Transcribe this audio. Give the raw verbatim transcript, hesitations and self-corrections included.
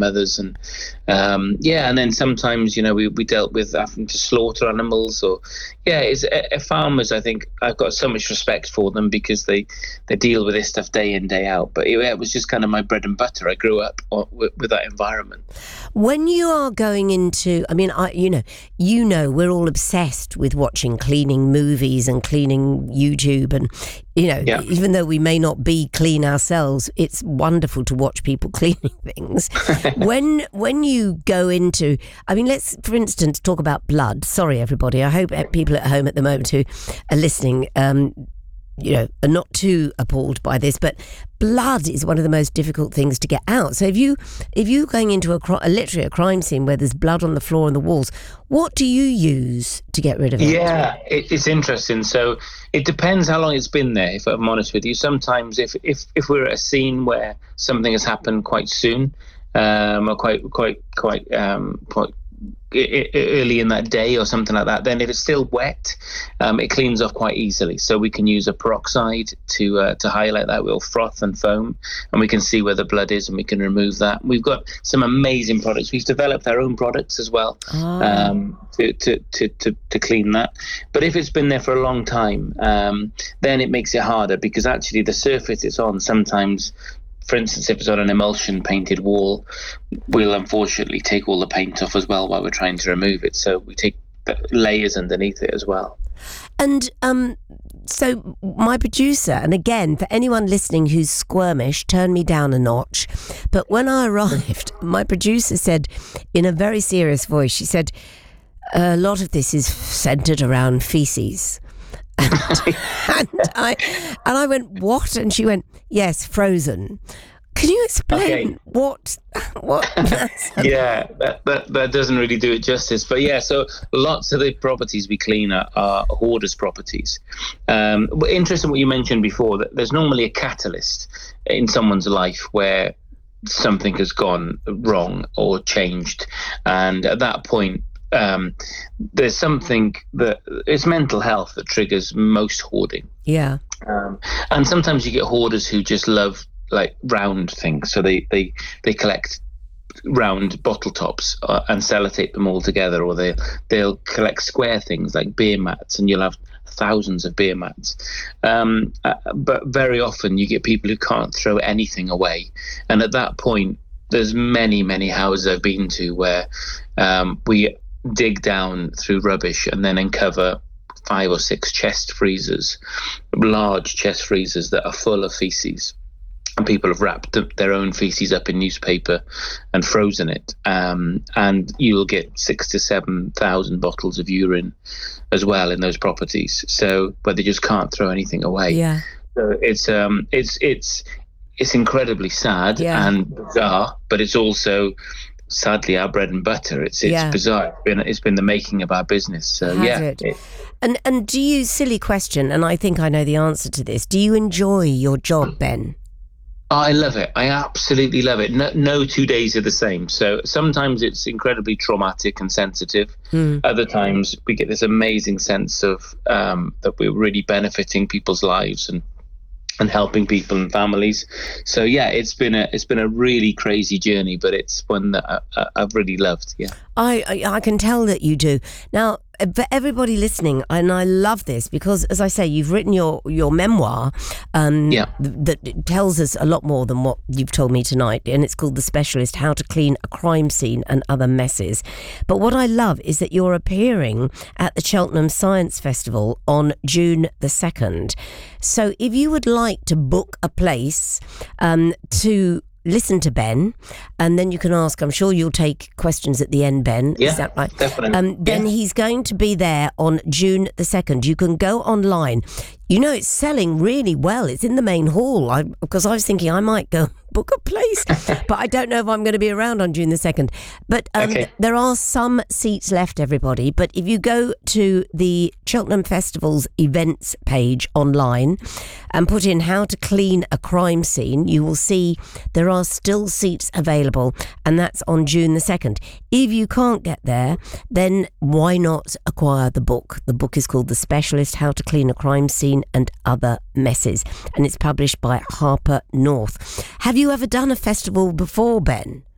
mothers, and um, yeah, and then sometimes you know we, we dealt with having to slaughter animals, or yeah, it's uh, farmers. I think I've got so much respect for them because they they deal with this stuff day in day out. But it, it was just kind of my bread and butter. I grew up with, with that environment. When you are going into, I mean, I you know, you know, we're all obsessed with watching cleaning movies and cleaning YouTube, and you know, yeah. even though we may not be clean ourselves, it's wonderful to watch people cleaning things. when when you go into, I mean, let's for instance talk about blood. Sorry, everybody. I hope people at home at the moment who are listening, um, you know, are not too appalled by this, but blood is one of the most difficult things to get out. So if you if you're going into a, a literally a crime scene where there's blood on the floor and the walls, what do you use to get rid of it? Yeah, it, it's interesting. So it depends how long it's been there, if I'm honest with you. Sometimes if if, if we're at a scene where something has happened quite soon, um, or quite quite quite um, quite early in that day or something like that, then if it's still wet, um, it cleans off quite easily. So we can use a peroxide to uh, to highlight that. We'll froth and foam, and we can see where the blood is, and we can remove that. We've got some amazing products. We've developed our own products as well, oh. um, to, to, to, to, to clean that. But if it's been there for a long time, um, then it makes it harder, because actually the surface it's on sometimes, for instance, if it's on an emulsion painted wall, we'll unfortunately take all the paint off as well while we're trying to remove it. So we take layers underneath it as well. And um, so my producer, and again, for anyone listening who's squirmish, turn me down a notch. But when I arrived, my producer said in a very serious voice, she said, a lot of this is centered around feces. And, and I and I went, what? And she went, yes, frozen. Can you explain okay. what what that's yeah that, that that doesn't really do it justice, but yeah, so lots of the properties we clean are, are hoarders properties. Um but interesting what you mentioned before, that there's normally a catalyst in someone's life where something has gone wrong or changed, and at that point Um, there's something that it's mental health that triggers most hoarding. Yeah. Um, and sometimes you get hoarders who just love like round things. So they, they, they collect round bottle tops uh, and sellotape them all together, or they, they'll collect square things like beer mats, and you'll have thousands of beer mats. Um, uh, but very often you get people who can't throw anything away. And at that point, there's many, many houses I've been to where um, we dig down through rubbish and then uncover five or six chest freezers, large chest freezers that are full of feces, and people have wrapped their own feces up in newspaper and frozen it, um, and you'll get six to seven thousand bottles of urine as well in those properties. So, but they just can't throw anything away. Yeah. So it's um it's it's it's incredibly sad yeah. and bizarre, but it's also sadly our bread and butter. It's it's yeah. bizarre. It's been, it's been the making of our business. So Has yeah. It? It, and and do you, silly question, and I think I know the answer to this, do you enjoy your job, Ben? I love it. I absolutely love it. No, no two days are the same. So sometimes it's incredibly traumatic and sensitive. Mm. Other times we get this amazing sense of um, that we're really benefiting people's lives and and helping people and families. So yeah, it's been a it's been a really crazy journey, but it's one that I, I've really loved. Yeah, I, I I can tell that you do. Now, for everybody listening, and I love this because, as I say, you've written your your memoir um, yeah. that tells us a lot more than what you've told me tonight, and it's called The Specialist: How to Clean a Crime Scene and Other Messes. But what I love is that you're appearing at the Cheltenham Science Festival on June the second. So if you would like to book a place um, to listen to Ben, and then you can ask, I'm sure you'll take questions at the end, Ben. Yeah, is that right? Definitely. Um, then yeah. he's going to be there on June the second. You can go online. You know, it's selling really well. It's in the main hall. I, because I was thinking I might go book a place, but I don't know if I'm going to be around on June the second. But um, okay. there are some seats left, everybody. But if you go to the Cheltenham Festival's events page online and put in how to clean a crime scene, you will see there are still seats available, and that's on June the second. If you can't get there, then why not acquire the book? The book is called The Specialist: How to Clean a Crime Scene and Other Messes, and it's published by Harper North. Have you ever done a festival before, Ben?